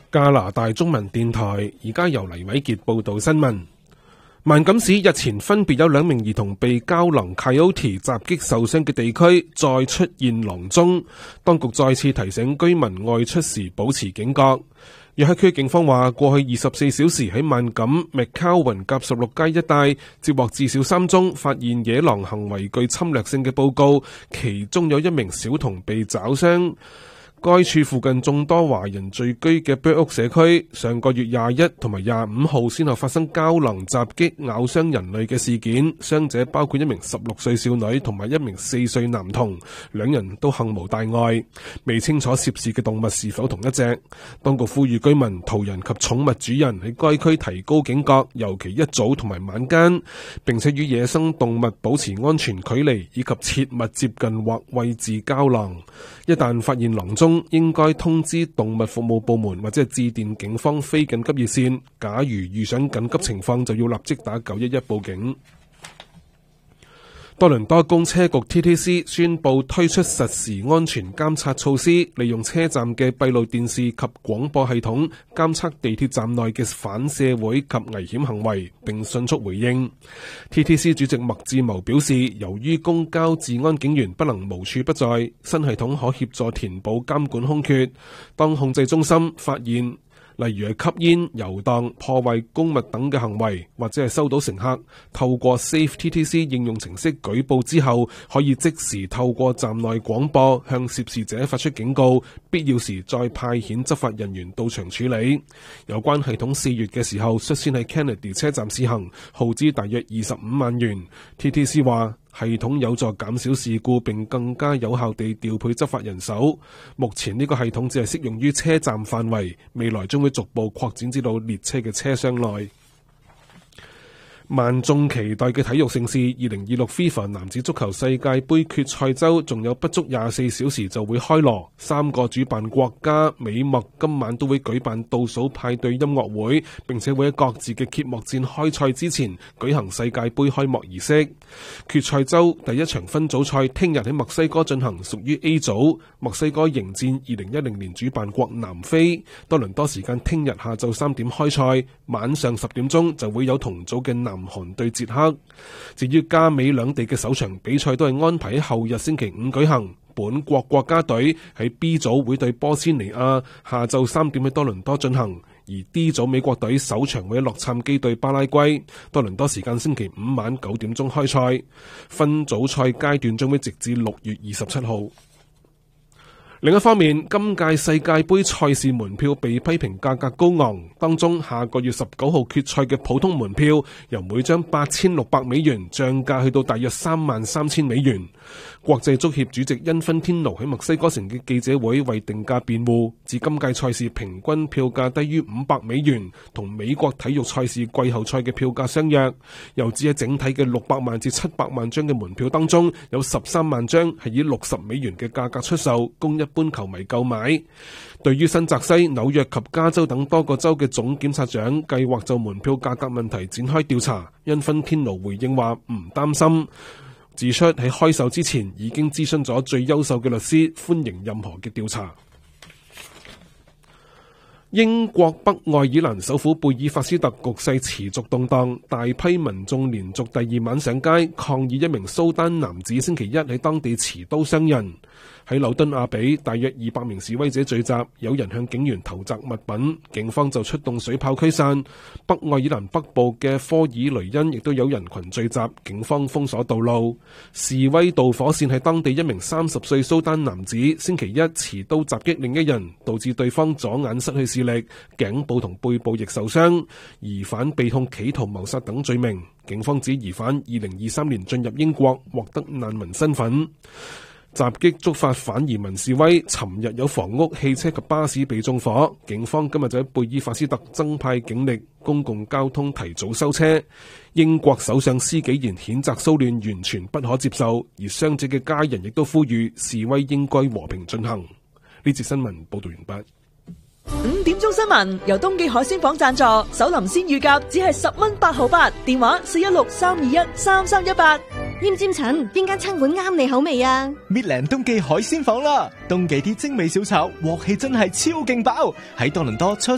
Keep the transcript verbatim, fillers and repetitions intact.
加拿大中文電台而家由黎偉傑報道新聞。萬錦市日前分別有兩名兒童被膠囊 Coyote 襲擊受傷嘅地區再出現狼蹤，當局再次提醒居民外出時保持警覺。約克區警方話，過去二十四小時喺萬錦 McCowan 夾十六街一帶接獲至少三宗發現野狼行為具侵略性嘅報告，其中有一名小童被抓傷。該處附近眾多華人聚居嘅 Burke 屋社區，上個月廿一同埋廿五號先後發生膠囊襲擊咬傷人類嘅事件，傷者包括一名十六歲少女同埋一名四歲男童，兩人都幸無大礙，未清楚涉事嘅動物是否同一隻。當局呼籲居民、途人及寵物主人喺該區提高警覺，尤其一早同埋晚間，並且與野生動物保持安全距離，以及切勿接近或餵飼膠囊。一旦發現狼蹤，應該通知動物服務部門或者致電警方非緊急熱線。假如遇上緊急情況，就要立即打九一一報警。多倫多公車局 T T C 宣布推出實時安全監察措施，利用車站嘅閉路電視及廣播系統監測地鐵站內嘅反社會及危險行為，並迅速回應。T T C 主席麥志謀表示，由於公交治安警員不能無處不在，新系統可協助填補監管空缺。當控制中心發現例如係吸煙、遊蕩、破壞公物等嘅行為，或者係收到乘客透過 Safe T T C 應用程式舉報之後，可以即時透過站內廣播向涉事者發出警告，必要時再派遣執法人員到場處理。有關系統四月嘅時候率先喺 Kennedy 車站試行，耗資大約二十五萬元。T T C 話，系統有助減少事故，並更加有效地調配執法人手。目前呢個系統只係適用於車站範圍，未來將會逐步擴展至到列車嘅車廂內。萬眾期待嘅體育盛事二零二六 FIFA 男子足球世界盃決賽周仲有不足廿四小時就會開鑼，三個主辦國家美墨今晚都會舉辦倒數派對音樂會，並且會喺各自嘅揭幕戰開賽之前舉行世界盃開幕儀式。決賽周第一場分組賽聽日喺墨西哥進行，屬於 A 組，墨西哥迎戰二零一零年主辦國南非。多倫多時間聽日下晝三點開賽，晚上十點鐘就會有同組嘅南韓對捷克。至於加美兩地嘅首場比賽都係安排喺後日星期五舉行。本國國家隊喺 B 組會對波斯尼亞，下晝三點喺多倫多進行，而 D 組美國隊首場會喺洛杉磯對巴拉圭。多倫多時間星期五晚九點鐘開賽，分組賽階段將會直至六月二十七號。另一方面，今屆世界盃賽事門票被批評價格高昂，當中下個月十九號決賽嘅普通門票由每張八千六百美元漲價去到大約三萬三千美元。國際足協主席因芬天奴喺墨西哥城嘅記者會為定價辯護，指今屆賽事平均票價低於五百美元，同美國體育賽事季後賽嘅票價相若。又指喺整體嘅六百萬至七百萬張嘅門票當中，有十三萬張係以六十美元嘅價格出售，供一般球迷購買。對於新澤西、紐約及加州等多個州嘅總檢察長計劃就門票價格問題展開調查，因芬天奴回應話唔擔心，指出喺開售之前已經諮詢咗最優秀嘅律師，歡迎任何嘅調查。英國北愛爾蘭首府貝爾法斯特局勢持續動盪，大批民眾連續第二晚上街抗議一名蘇丹男子星期一喺當地持刀傷人。喺紐敦亞比，大約二百名示威者聚集，有人向警員投擲物品，警方就出動水炮驅散。北愛爾蘭北部嘅科爾雷恩亦都有人群聚集，警方封鎖道路。示威導火線係當地一名三十歲蘇丹男子星期一持刀襲擊另一人，導致對方左眼失去視力，頸部同背部亦受傷。疑犯被控企圖謀殺等罪名。警方指疑犯二零二三年進入英國，獲得難民身份。襲擊觸發反移民示威，尋日有房屋、汽車及巴士被縱火。警方今日就喺貝爾法斯特增派警力，公共交通提早收車。英國首相施紀賢譴責騷亂完全不可接受，而傷者嘅家人亦都呼籲示威應該和平進行。呢節新聞報道完畢。 五點鐘新聞由東記海鮮舫贊助，手林鮮乳鴿只係十蚊八毫八，電話四一六三二一三三一八。 厭尖塵，邊間餐館啱你口味啊？ 搣靚東記海鮮舫啦，東記啲精美小炒，鑊氣真係超勁爆，喺多倫多出